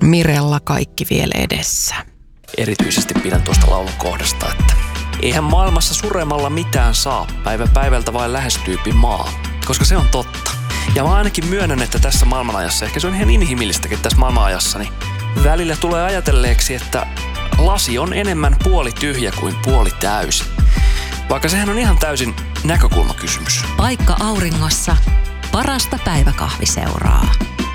Mirella kaikki vielä edessä. Erityisesti pidän tuosta laulun kohdasta, että eihän maailmassa suremalla mitään saa, päivä päivältä vain lähestyypi maa. Koska se on totta. Ja mä ainakin myönnän, että tässä maailmanajassa, ehkä se on ihan inhimillistäkin tässä maailmanajassa, niin välillä tulee ajatelleeksi, että lasi on enemmän puoli tyhjä kuin puoli täysi. Vaikka sehän on ihan täysin näkökulmakysymys. Paikka auringossa, parasta päiväkahviseuraa.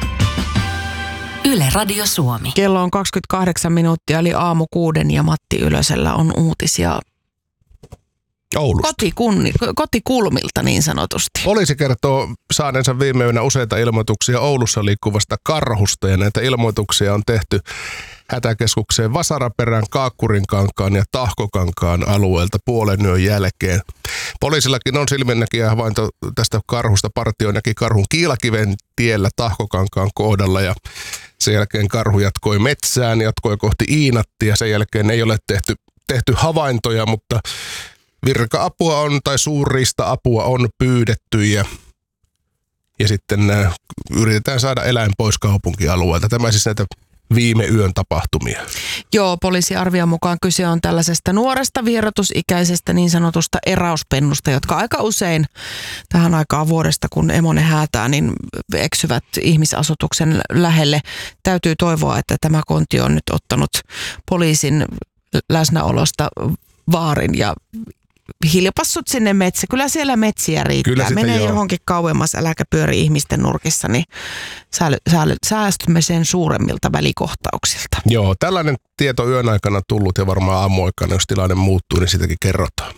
Yle Radio Suomi. Kello on 28 minuuttia, eli aamu 6 ja Matti Ylösellä on uutisia Oulusta. Kotikulmilta niin sanotusti. Poliisi kertoo saaneensa viime yönä useita ilmoituksia Oulussa liikkuvasta karhusta ja näitä ilmoituksia on tehty hätäkeskukseen Vasaraperän, Kaakkurinkankaan ja Tahkokankaan alueelta puolen yön jälkeen. Poliisillakin on silminnäkijä havainto tästä karhusta. Partio näki karhun Kiilakiven tiellä Tahkokankaan kohdalla ja sen jälkeen karhu jatkoi metsään, jatkoi kohti Iinattia. Sen jälkeen ei ole tehty havaintoja, mutta virka-apua on tai suurriista-apua on pyydetty ja sitten yritetään saada eläin pois kaupunkialueelta. Tämä siis näitä viime yön tapahtumia. Joo, poliisiarvion mukaan kyse on tällaisesta nuoresta vierotusikäisestä niin sanotusta erauspennusta, jotka aika usein tähän aikaan vuodesta, kun emonen häätää, niin eksyvät ihmisasutuksen lähelle. Täytyy toivoa, että tämä konti on nyt ottanut poliisin läsnäolosta vaarin ja hilpassut sinne metsä. Kyllä siellä metsiä riittää. Mene johonkin kauemmas, äläkä pyöri ihmisten nurkissa, niin säästymme sen suuremmilta välikohtauksilta. Joo, tällainen tieto yön aikana tullut ja varmaan aamuaikana, jos tilanne muuttuu, niin sitäkin kerrotaan.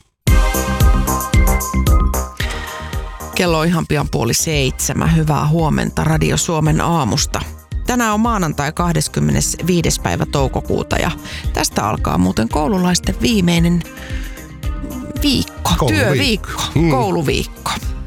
Kello on ihan pian 6:30. Hyvää huomenta Radio Suomen aamusta. Tänään on maanantai 25. päivä toukokuuta ja tästä alkaa muuten koululaisten viimeinen viikko, työviikko, kouluviikko.